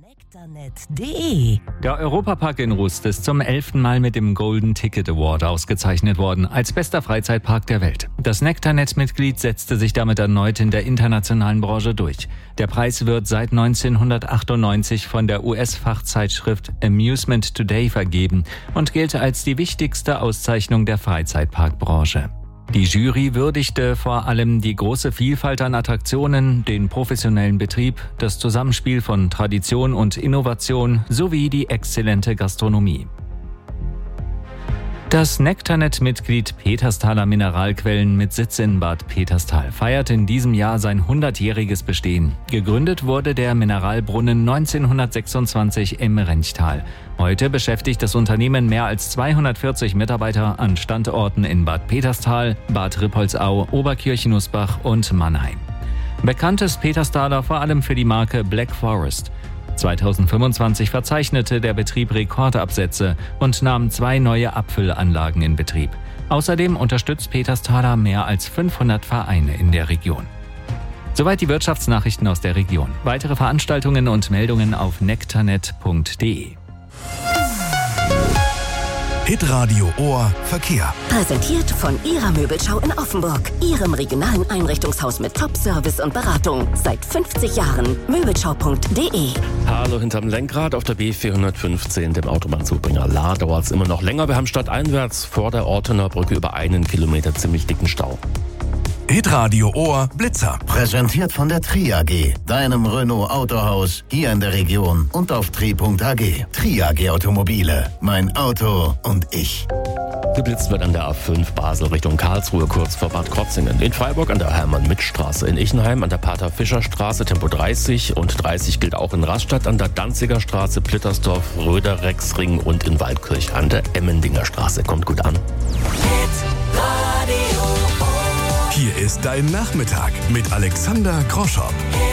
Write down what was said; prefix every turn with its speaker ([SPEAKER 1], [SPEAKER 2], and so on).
[SPEAKER 1] Nektarnet.de.
[SPEAKER 2] Der Europapark in Rust ist zum 11. Mal mit dem Golden Ticket Award ausgezeichnet worden, als bester Freizeitpark der Welt. Das Nektarnet-Mitglied setzte sich damit erneut in der internationalen Branche durch. Der Preis wird seit 1998 von der US-Fachzeitschrift Amusement Today vergeben und gilt als die wichtigste Auszeichnung der Freizeitparkbranche. Die Jury würdigte vor allem die große Vielfalt an Attraktionen, den professionellen Betrieb, das Zusammenspiel von Tradition und Innovation sowie die exzellente Gastronomie. Das Nektarnet-Mitglied Petersthaler Mineralquellen mit Sitz in Bad Peterstal feiert in diesem Jahr sein 100-jähriges Bestehen. Gegründet wurde der Mineralbrunnen 1926 im Renchtal. Heute beschäftigt das Unternehmen mehr als 240 Mitarbeiter an Standorten in Bad Peterstal, Bad Rippoldsau, Oberkirchen-Usbach und Mannheim. Bekannt ist Petersthaler vor allem für die Marke Black Forest. 2025 verzeichnete der Betrieb Rekordabsätze und nahm 2 neue Abfüllanlagen in Betrieb. Außerdem unterstützt Petersthaler mehr als 500 Vereine in der Region. Soweit die Wirtschaftsnachrichten aus der Region. Weitere Veranstaltungen und Meldungen auf nektarnet.de.
[SPEAKER 3] Hitradio Ohr Verkehr.
[SPEAKER 1] Präsentiert von Ihrer Möbelschau in Offenburg. Ihrem regionalen Einrichtungshaus mit Top-Service und Beratung. Seit 50 Jahren. Möbelschau.de.
[SPEAKER 4] Hallo hinterm Lenkrad auf der B415, dem Autobahnzubringer Lahr, dauert es immer noch länger. Wir haben stadteinwärts vor der Ortener Brücke über 1 Kilometer ziemlich dicken Stau.
[SPEAKER 3] Hitradio Ohr Blitzer.
[SPEAKER 5] Präsentiert von der Tri AG, deinem Renault Autohaus hier in der Region und auf tri.ag. Tri AG Automobile, mein Auto und ich.
[SPEAKER 4] Geblitzt wird an der A5 Basel Richtung Karlsruhe, kurz vor Bad Krotzingen. In Freiburg an der Hermann-Mitt-Straße. In Ichenheim an der Pater-Fischer-Straße Tempo 30 und 30 gilt auch in Rastatt an der Danziger Straße, Plittersdorf, Röder-Rexring und in Waldkirch an der Emmendinger Straße. Kommt gut an.
[SPEAKER 3] Hier ist dein Nachmittag mit Alexander Groschopp.